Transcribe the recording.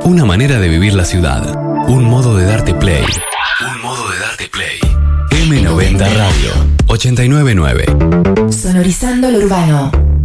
Una manera de vivir la ciudad. Un modo de darte play. Un modo de darte play. M90 Radio 899. Sonorizando lo urbano.